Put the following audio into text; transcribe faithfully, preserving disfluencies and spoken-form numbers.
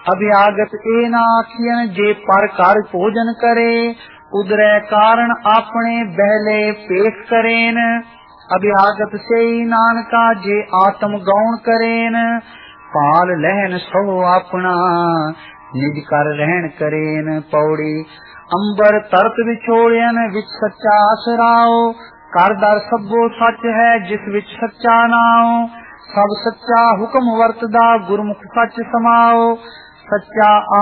ਅਭਿਆਗਤ ਇਹ ਨਾ ਆਖੀਨ ਜੇ ਪਰ ਕਰ ਭੋਜਨ करे, उदरै कारण आपने बहले पेट करेन। अभ्यागत से नानका जे आत्म गौण करेन, पाल लहन सो अपना निज कर रहन करेन। पौड़ी अंबर तरत विछोड़न विच सच्चा आसराओ, कर दर सभो सच है जिस विच सच्चा नाओ। सब सच्चा हुक्म वरतदा गुरमुख सच समाओ, सच्चा